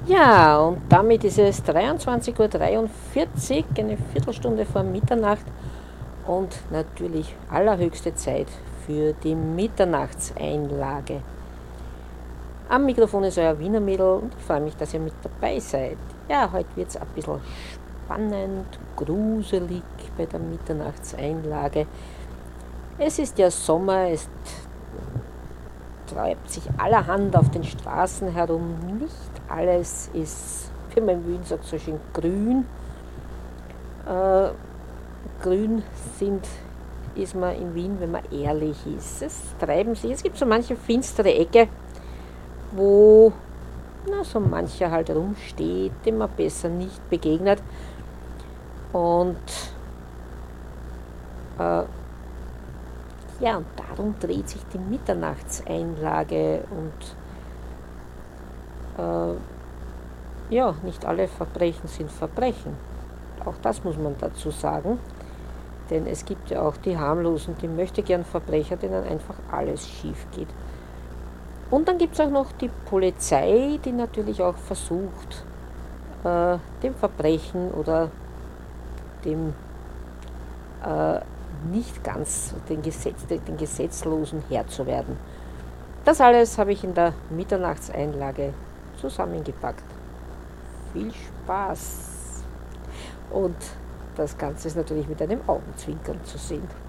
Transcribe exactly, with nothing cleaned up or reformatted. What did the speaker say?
Ja, und damit ist es dreiundzwanzig Uhr dreiundvierzig, eine Viertelstunde vor Mitternacht und natürlich allerhöchste Zeit für die Mitternachtseinlage. Am Mikrofon ist euer Wiener Mädel und ich freue mich, dass ihr mit dabei seid. Ja, heute wird es ein bisschen spannend, gruselig bei der Mitternachtseinlage. Es ist ja Sommer, es treibt sich allerhand auf den Straßen herum. Nicht alles ist, wie man in Wien sagt, so schön grün. Äh, grün sind, ist man in Wien, wenn man ehrlich ist. Es treiben sich, es gibt so manche finstere Ecke, wo na, so mancher halt rumsteht, dem man besser nicht begegnet. Und äh, ja, und darum dreht sich die Mitternachtseinlage und äh, ja, nicht alle Verbrechen sind Verbrechen. Auch das muss man dazu sagen, denn es gibt ja auch die harmlosen, die möchtegern Verbrecher, denen einfach alles schief geht. Und dann gibt es auch noch die Polizei, die natürlich auch versucht, äh, dem Verbrechen oder dem äh, nicht ganz den, Gesetz, den Gesetzlosen Herr zu werden. Das alles habe ich in der Mitternachtseinlage zusammengepackt. Viel Spaß! Und das Ganze ist natürlich mit einem Augenzwinkern zu sehen.